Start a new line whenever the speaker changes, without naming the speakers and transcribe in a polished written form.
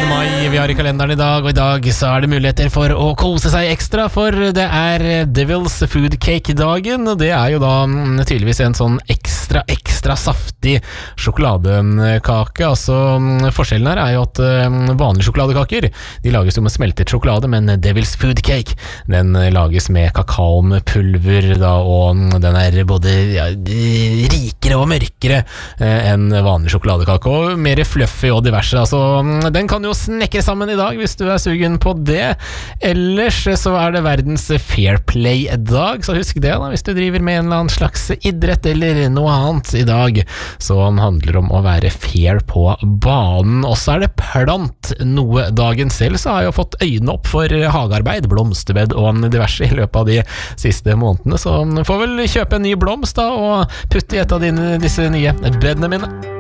mai vi har i kalenderen i dag, og i dag så det muligheter for å kose seg ekstra, for det Devil's Food Cake-dagen, og det jo da tydeligvis en sånn ekstra saftig sjokoladekake. Altså, forskjellen her jo at vanlige sjokoladekaker, de lages jo med smeltet sjokolade, men Devil's Food Cake, den lages med kakaopulver da, og den både rikere og mørkere enn vanlig sjokoladekake, og mer fluffy og diverse. Altså, den kan jo snekre sammen i dag hvis du sugen på det. Ellers så det verdens Fair Play-dag, så husk det da, hvis du driver med en eller annen slags idrett eller noe annet i dag, så handler det om å være fair på banen. Og så det plant noe dagen selv, så har jeg jo fått øynene opp for hagearbeid, blomsterbed og diverse i løpet av de siste månedene, så får vel kjøpe en ny blomst da, og putte i et av disse nye bedene mine.